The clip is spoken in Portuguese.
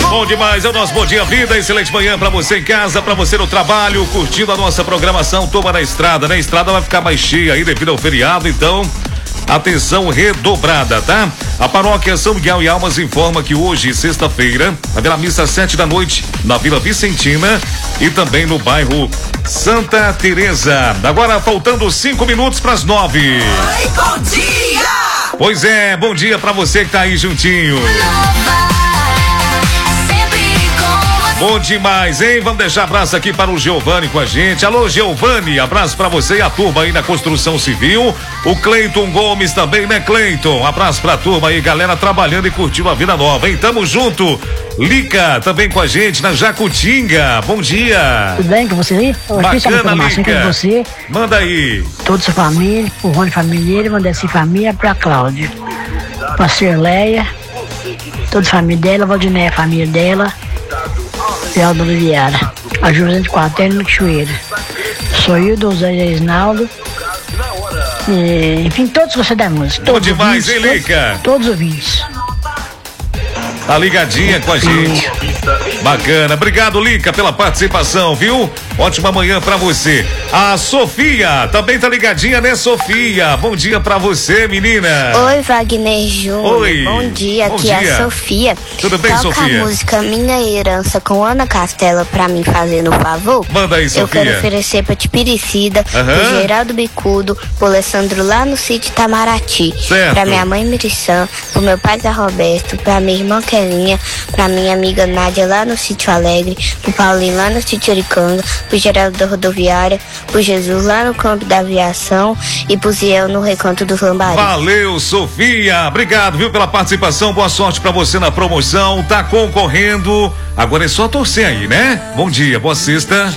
Bom demais, é o nosso Bom Dia Vida, excelente manhã pra você em casa, pra você no trabalho, curtindo a nossa programação, toma na estrada, né? A estrada vai ficar mais cheia aí devido ao feriado, então atenção redobrada, tá? A paróquia São Miguel e Almas informa que hoje, sexta-feira, haverá missa às 7 da noite na Vila Vicentina e também no bairro Santa Teresa. Agora faltando 5 minutos para as 9. Oi, bom dia! Pois é, bom dia pra você que tá aí juntinho. Bom demais, hein? Vamos deixar abraço aqui para o Giovanni com a gente. Alô, Giovanni, abraço para você e a turma aí na construção civil. O Cleiton Gomes também, né, Cleiton? Abraço pra turma aí, galera trabalhando e curtindo a vida nova, hein? Tamo junto. Lica também com a gente na Jacutinga. Bom dia. Tudo bem com você aí? Bacana, Lica. Você, manda aí. toda sua família, o Rony família, Vandeci família, pra Cláudia, pra Cirleia, toda a família dela, Valdinéia, a família dela, e a Dona Viara, a José de Quartel no Cachoeira. Sou eu, Dozé Isnaldo, enfim, todos você da música. Bom demais, hein, Lica? Todos os ouvintes. Tá ligadinha com a gente. Bacana. Obrigado, Lica, pela participação, viu? Ótima manhã pra você. A Sofia também tá ligadinha, né, Sofia? Bom dia pra você, menina. Oi, Wagner Júnior. Oi. Bom dia, Bom aqui dia. é a Sofia. Tudo bem, Toca Sofia? a música Minha Herança com Ana Castela pra mim fazer no favor. Manda aí, Sofia. Eu quero oferecer pra Tipiricida, pro Geraldo Bicudo, pro Alessandro lá no sítio Itamaraty. Certo. Pra minha mãe Mirição, pro meu pai Zé Roberto, pra minha irmã Kelinha, pra minha amiga Nádia lá no sítio Alegre, pro Paulinho lá no sítio Oricanga, pro Geraldo da Rodoviária, pro Jesus lá no campo da aviação e pro Ziel no Recanto dos Lambari. Valeu, Sofia. Obrigado, viu, pela participação. Boa sorte pra você na promoção. Tá concorrendo. Agora é só torcer aí, né? Bom dia, boa sexta.